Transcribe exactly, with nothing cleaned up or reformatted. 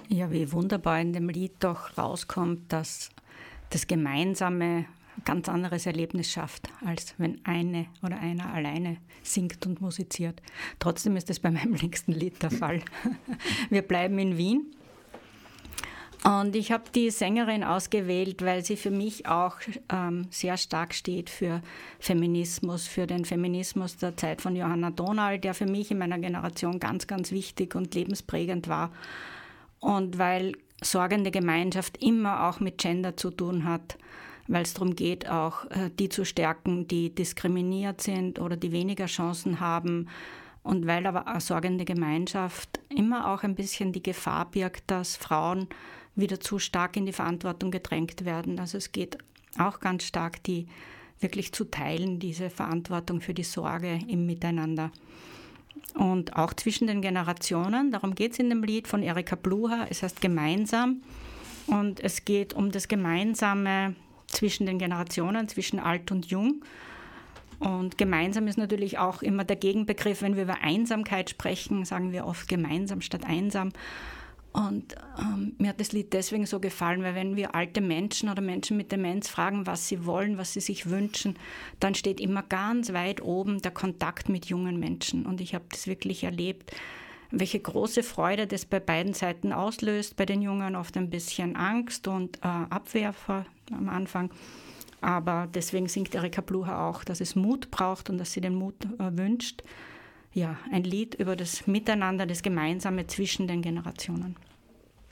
Ja, wie wunderbar in dem Lied doch rauskommt, dass das Gemeinsame ein ganz anderes Erlebnis schafft, als wenn eine oder einer alleine singt und musiziert. Trotzdem ist das bei meinem nächsten Lied der Fall. Wir bleiben in Wien. Und ich habe die Sängerin ausgewählt, weil sie für mich auch ähm, sehr stark steht für Feminismus, für den Feminismus der Zeit von Johanna Donald, der für mich in meiner Generation ganz, ganz wichtig und lebensprägend war. Und weil sorgende Gemeinschaft immer auch mit Gender zu tun hat, weil es darum geht, auch äh, die zu stärken, die diskriminiert sind oder die weniger Chancen haben. Und weil aber eine sorgende Gemeinschaft immer auch ein bisschen die Gefahr birgt, dass Frauen wieder zu stark in die Verantwortung gedrängt werden. Also es geht auch ganz stark, die wirklich zu teilen, diese Verantwortung für die Sorge im Miteinander. Und auch zwischen den Generationen, darum geht es in dem Lied von Erika Bluha, es heißt Gemeinsam. Und es geht um das Gemeinsame zwischen den Generationen, zwischen alt und jung. Und gemeinsam ist natürlich auch immer der Gegenbegriff, wenn wir über Einsamkeit sprechen, sagen wir oft gemeinsam statt einsam. Und ähm, mir hat das Lied deswegen so gefallen, weil wenn wir alte Menschen oder Menschen mit Demenz fragen, was sie wollen, was sie sich wünschen, dann steht immer ganz weit oben der Kontakt mit jungen Menschen. Und ich habe das wirklich erlebt, welche große Freude das bei beiden Seiten auslöst. Bei den Jungen oft ein bisschen Angst und äh, Abwehr vor, am Anfang. Aber deswegen singt Erika Bluha auch, dass es Mut braucht und dass sie den Mut äh, wünscht. Ja, ein Lied über das Miteinander, das Gemeinsame zwischen den Generationen.